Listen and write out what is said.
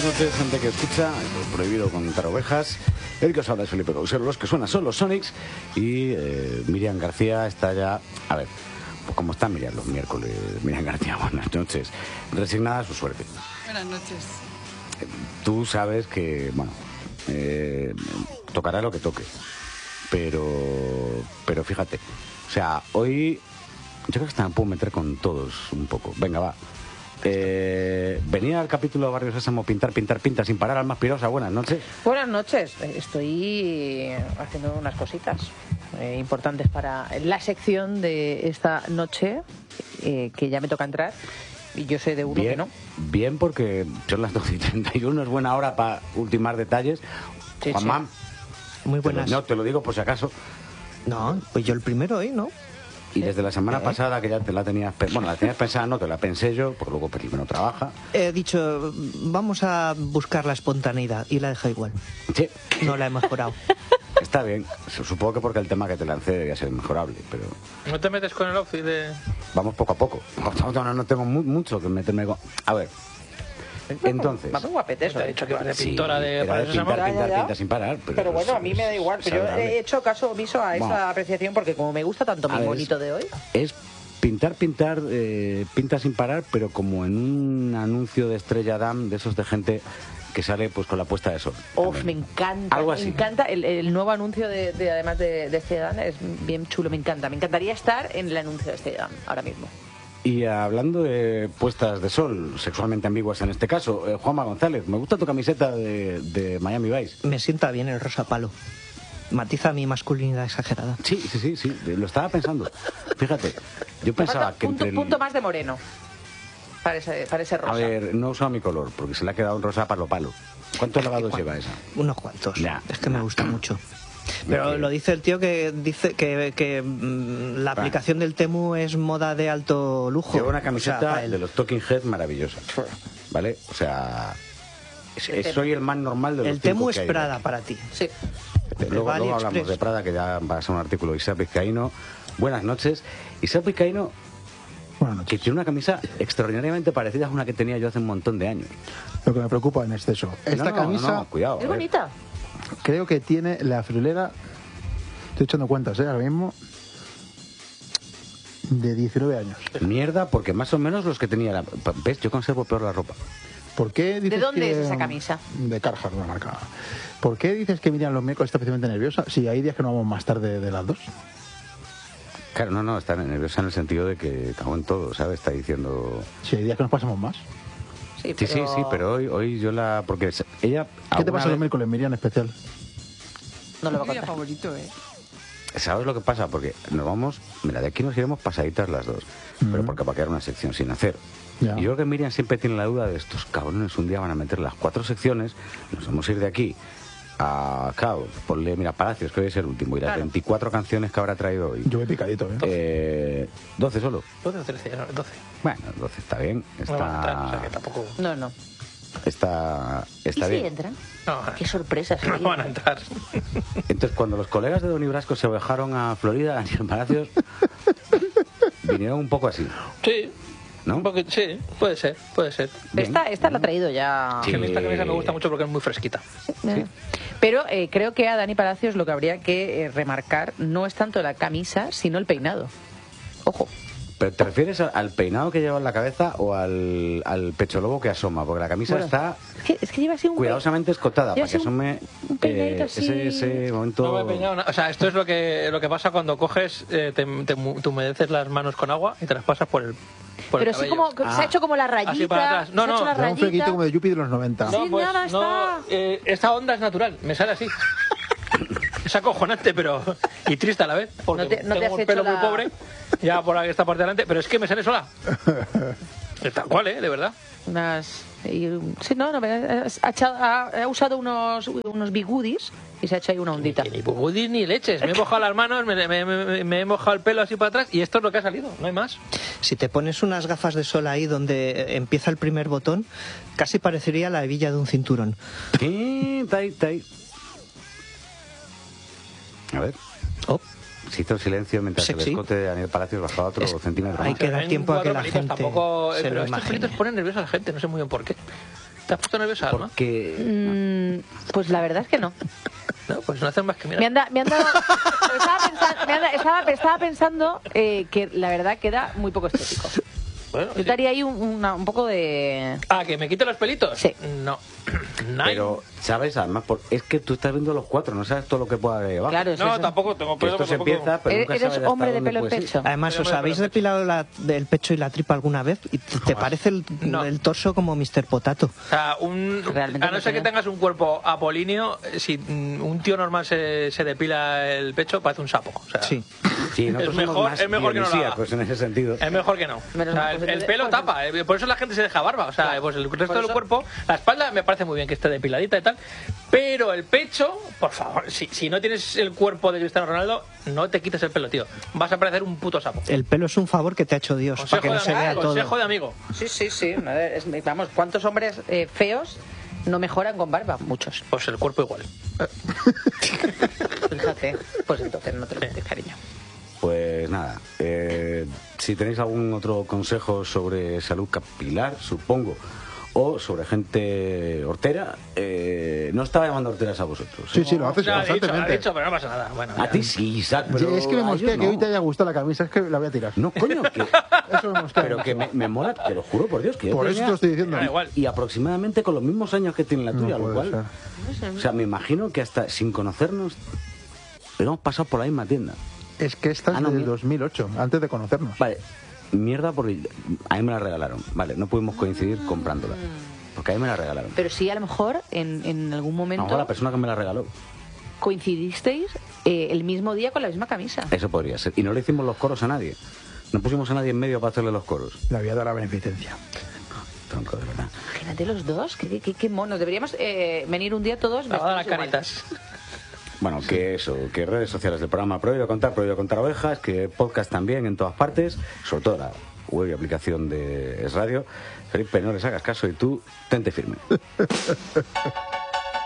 buenas noches, gente que escucha. Prohibido contar ovejas. El que os habla es Felipe Causero. Los que suenan son los Sonics. Y Miriam García está ya... A ver, pues como está Miriam los miércoles. Miriam García, buenas noches. Resignada a su suerte. Buenas noches. Tú sabes que, bueno, tocará lo que toque. Pero fíjate, o sea, hoy yo creo que hasta me puedo meter con todos un poco. Venga, va. Venía al capítulo de Barrio Sésamo, pintar sin parar. Alma Espirosa, buenas noches. Buenas noches. Estoy haciendo unas cositas importantes para la sección de esta noche, que ya me toca entrar. Y yo sé de uno que no. Bien, porque son las 12:31, es buena hora para ultimar detalles. Sí, Juanma, sí. Muy buenas. No, te lo digo por si acaso. No, pues yo el primero hoy, ¿no? Y desde la semana pasada, que ya te la tenías... Bueno, la tenías pensada, no, te la pensé yo, porque luego Pelín no trabaja. He dicho, vamos a buscar la espontaneidad y la dejo igual. Sí. No la he mejorado. Está bien. Supongo que porque el tema que te lancé debía ser mejorable, pero... ¿No te metes con el outfit de...? Vamos poco a poco. No tengo mucho que meterme con... A ver, entonces... Vamos guapetes. Te he dicho que vas de pintora sí, de... era de pintar Ya. sin parar. Pero bueno, a mí me da igual. Pero yo he hecho caso omiso a esa apreciación porque como me gusta tanto mi bonito de hoy... Es pinta sin parar, pero como en un anuncio de Estrella Damm, de esos de gente que sale pues con la puesta de sol. Uf, me encanta. Algo así. Me encanta el nuevo anuncio además de Estrella Damm, es bien chulo, me encanta. Me encantaría estar en el anuncio de Estrella Damm ahora mismo. Y hablando de puestas de sol, sexualmente ambiguas en este caso, Juanma González, me gusta tu camiseta de Miami Vice. Me sienta bien el rosa palo. Matiza mi masculinidad exagerada. Sí, lo estaba pensando. Fíjate, yo pensaba que punto más de moreno para ese rosa. A ver, no he usado mi color, porque se le ha quedado un rosa palo. ¿Cuántos lavados lleva esa? Unos cuantos. Ya. Es que me gusta mucho. Pero lo dice el tío que dice que la aplicación del Temu es moda de alto lujo. Lleva una camiseta de de los Talking Heads maravillosa, ¿vale? O sea, soy el más normal de los El Temu es que hay. Prada para ti. Sí. Luego AliExpress. hablamos de Prada, que ya va a ser un artículo de Isaac Vizcaíno. Buenas noches. Isaac Vizcaíno, que tiene una camisa extraordinariamente parecida a una que tenía yo hace un montón de años. Lo que me preocupa en exceso. Esta camisa, cuidado. Es bonita. creo que tiene la friolera, estoy echando cuentas, ahora mismo, de 19 años. Mierda, porque más o menos los que tenía... ¿Ves? Yo conservo peor la ropa. ¿Por qué dices ¿De dónde que, es esa camisa? De Carhartt, una marca. ¿Por qué dices que Miriam los miércoles está especialmente nerviosa? Si hay días que no vamos más tarde de las 2. Claro, no, está nerviosa en el sentido de que cago en todo, ¿sabes? Está diciendo... Si hay días que nos pasamos más. Sí, pero hoy yo la... Porque ella... ¿Qué te pasa los miércoles, Miriam, en especial? No lo voy a Mi día contar. favorito, ¿Sabes lo que pasa? Porque nos vamos... Mira, de aquí nos iremos pasaditas las dos. Pero porque va a quedar una sección sin hacer. Ya. Y yo creo que Miriam siempre tiene la duda de estos cabrones un día van a meter las 4 secciones, nos vamos a ir de aquí a... Claro, ponle, mira, Palacios, que hoy es el último, y las 24 canciones que habrá traído hoy. Yo he picadito, ¿eh? 12 solo. 12 o 13, no, 12. Bueno, 12 está bien. No van a entrar, o sea que tampoco... No. Está ¿Y si bien. entran? No, Qué sorpresa. no van a entrar. Entonces, cuando los colegas de Don Brasco se viajaron a Florida, a Palacios, vinieron un poco así, Sí. ¿no? Un poquito, sí, puede ser. Esta la ha traído ya. Que a mí esta camisa me gusta mucho porque es muy fresquita. Sí. Pero creo que a Dani Palacios lo que habría que remarcar no es tanto la camisa, sino el peinado. Ojo. ¿Pero te refieres al peinado que lleva en la cabeza o al pecho lobo que asoma? Porque la camisa Bueno, está es que lleva así un cuidadosamente escotada lleva para que así asome un peinadito así. ese momento... No me he peinado nada. O sea, esto es lo que pasa cuando coges, te humedeces las manos con agua y te las pasas por el Pero así cabello. como se ha hecho como la rayita. Así para atrás. No, se ha hecho la Era un flequito rayita. como de Yuppie de los 90. Sí, nada, está. Esta onda es natural, me sale así. Es acojonante, pero... Y triste a la vez, porque No te has tengo el hecho pelo muy la- pobre, ya por esta parte de delante, pero es que me sale sola. Tal cual, de verdad. Sí, no, ha usado unos bigudis y se ha hecho ahí una ondita. Ni bugudis ni leches. Me he mojado las manos, me he mojado el pelo así para atrás y esto es lo que ha salido, no hay más. Si te pones unas gafas de sol ahí donde empieza el primer botón, casi parecería la hebilla de un cinturón. Sí, está ahí. A ver. Oh, Se hizo el silencio mientras Sexy. el escote de Daniel Palacios bajaba otro centímetro hay más. que dar Ven tiempo a que cuatro la pelitos, gente tampoco, se pero lo estos imagine. pelitos ponen nerviosa a la gente, no sé muy bien por qué. ¿Te has puesto nerviosa, Alma? Porque... Pues la verdad es que no. No, pues no hacen más que mirar. Me han dado... Estaba pensando que la verdad queda muy poco estético. Bueno, Yo te haría ahí un poco de... Ah, ¿que me quite los pelitos? Sí. No. Pero, ¿sabes? Además, es que tú estás viendo los 4, no sabes todo lo que puede haber debajo. Claro, No, tampoco tengo Que pelo. esto se tampoco... empieza, pero nunca ¿Eres sabes hasta hombre de dónde pelo en puedes ir. pecho? Además, Pero ¿os me habéis pelo depilado el pecho y la tripa alguna vez? Y te parece el torso como Mr. Potato. O sea, Realmente a no no ser que tenía. tengas un cuerpo apolíneo, si un tío normal se depila el pecho, parece un sapo. O sea, Sí. Sí, nosotros somos más es mejor que no lo haga. dionisíacos en ese sentido. Es mejor que no. Menos O sea, mal, pues el entonces, pelo pues, tapa, por eso la gente se deja barba. O sea, pues el resto del cuerpo, la espalda me parece muy bien que esté depiladita y tal, pero el pecho, por favor, si no tienes el cuerpo de Cristiano Ronaldo, no te quites el pelo, tío. Vas a parecer un puto sapo. El pelo es un favor que te ha hecho Dios, para que no se vea todo. Consejo de amigo. Sí. Vamos, ¿cuántos hombres feos no mejoran con barba? Muchos. Pues el cuerpo igual. Fíjate. Pues entonces no te lo metes, cariño. Pues nada, si tenéis algún otro consejo sobre salud capilar, supongo, o sobre gente hortera, no estaba llamando horteras a vosotros. Sí, lo haces Lo ha constantemente. dicho, pero no pasa nada. Bueno, A ya. ti sí, Isaac, pero Es que me a mosquea ellos que no. hoy te haya gustado la camisa, es que la voy a tirar. No, coño, que... Eso me mosquea. pero que me mola, te lo juro por Dios, que yo Por eso tenía- te lo estoy diciendo. Da igual. Y aproximadamente con los mismos años que tiene la tuya, No lo puede cual... O sea, me imagino que hasta sin conocernos, hemos pasado por la misma tienda. Es que esta es no, del mira. 2008, antes de conocernos. Vale, mierda porque a mí me la regalaron. Vale, no pudimos coincidir comprándola. Porque a mí me la regalaron. Pero sí, a lo mejor en algún A lo momento mejor la persona que me la regaló. coincidisteis el mismo día con la misma camisa. Eso podría ser. Y no le hicimos los coros a nadie. No pusimos a nadie en medio para hacerle los coros. La había dado la beneficencia. Tronco, de verdad. Imagínate los dos, qué monos. Deberíamos venir un día todos Me va a dar las vestidos igual. canitas. Bueno, que eso, que redes sociales del programa Prohibido Contar Ovejas, que podcast también en todas partes, sobre todo la web y aplicación de Es Radio. Felipe, no les hagas caso y tú, tente firme.